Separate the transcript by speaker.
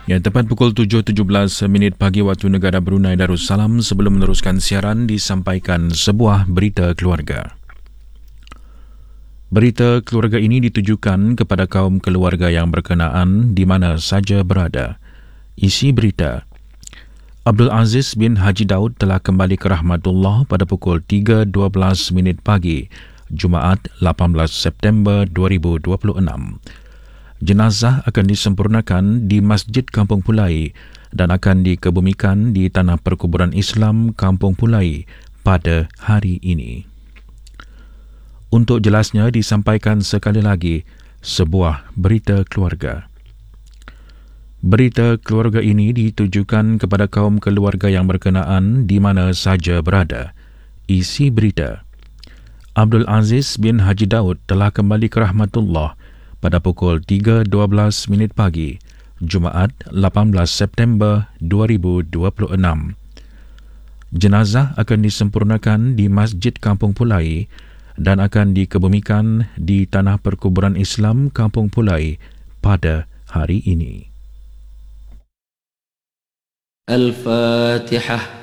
Speaker 1: Yang tepat pukul 7.17 pagi waktu negara Brunei Darussalam. Sebelum meneruskan siaran, disampaikan sebuah berita keluarga. Berita keluarga ini ditujukan kepada kaum keluarga yang berkenaan di mana saja berada. Isi berita: Abdul Aziz bin Haji Daud telah kembali ke rahmatullah pada pukul 3.12 pagi, Jumaat 18 September 2026. Jenazah akan disempurnakan di Masjid Kampung Pulai dan akan dikebumikan di Tanah Perkuburan Islam Kampung Pulai pada hari ini. Untuk jelasnya disampaikan sekali lagi sebuah berita keluarga. Berita keluarga ini ditujukan kepada kaum keluarga yang berkenaan di mana saja berada. Isi berita: Abdul Aziz bin Haji Daud telah kembali ke rahmatullah pada pukul 3.12 pagi, Jumaat 18 September 2026. Jenazah akan disempurnakan di Masjid Kampung Pulai dan akan dikebumikan di Tanah Perkuburan Islam Kampung Pulai pada hari ini.
Speaker 2: Al-Fatihah.